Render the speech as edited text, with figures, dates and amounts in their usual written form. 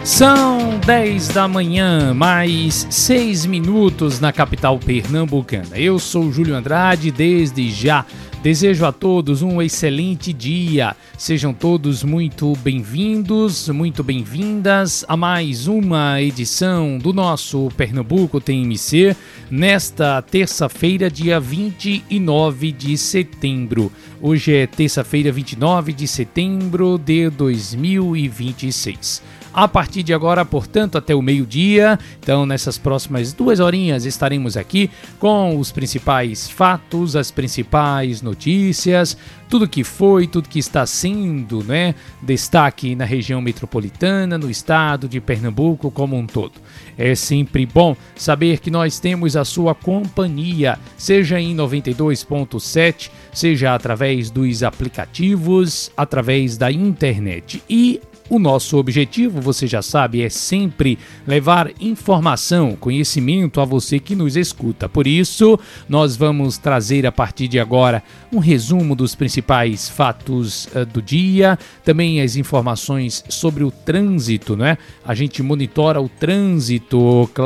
São 10 da manhã, mais 6 minutos na capital pernambucana. Eu sou Júlio Andrade, desde já desejo a todos um excelente dia. Sejam todos muito bem-vindos, muito bem-vindas a mais uma edição do nosso Pernambuco TMC, nesta terça-feira, dia 29 de setembro. Hoje é terça-feira, 29 de setembro de 2026. A partir de agora, portanto, até o meio-dia, então nessas próximas 2 horinhas estaremos aqui com os principais fatos, as principais notícias, tudo que foi, tudo que está sendo, né, destaque na região metropolitana, no estado de Pernambuco como um todo. É sempre bom saber que nós temos a sua companhia, seja em 92.7, seja através dos aplicativos, através da internet. E o nosso objetivo, você já sabe, é sempre levar informação, conhecimento a você que nos escuta. Por isso, nós vamos trazer a partir de agora um resumo dos principais fatos do dia, também as informações sobre o trânsito, né? A gente monitora o trânsito,